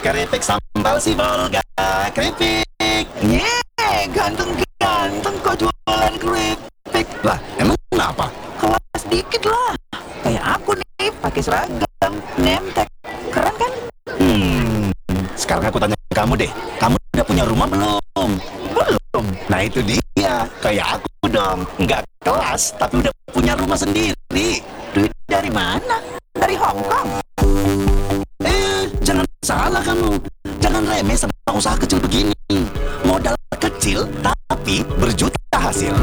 Keripik sambal si Bolga. Keripik. Ganteng-ganteng kok jualan keripik. Lah, emang kenapa? Kelas dikit lah. Kayak aku nih, pakai seragam, nemtek. Keren kan? Sekarang aku tanya kamu deh. Kamu udah punya rumah belum? Belum. Nah itu dia. Kayak aku dong. Nggak kelas, tapi udah punya rumah sendiri. Duit dari mana? Dari Hong Kong. Jangan salah kamu. Jangan remeh sama usaha kecil begini. Modal kecil, tapi berjuta hasil.